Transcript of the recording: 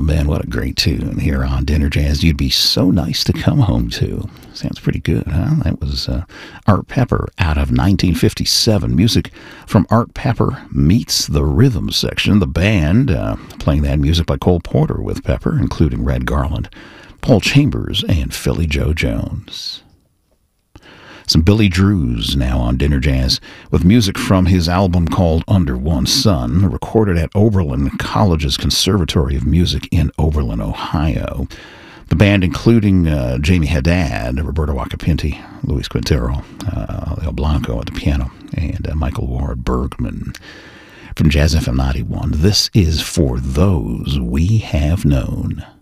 man, what a great tune here on Dinner Jazz. You'd be so nice to come home to. Sounds pretty good, huh? That was Art Pepper out of 1957. Music from Art Pepper Meets the Rhythm section. The band playing that music by Cole Porter with Pepper, including Red Garland, Paul Chambers, and Philly Joe Jones. Some Billy Drews now on Dinner Jazz with music from his album called Under One Sun, recorded at Oberlin College's Conservatory of Music in Oberlin, Ohio. The band including Jamie Haddad, Roberto Acapinti, Luis Quintero, Leo Blanco at the piano, and Michael Ward Bergman. From Jazz FM 91, this is For Those We Have Known.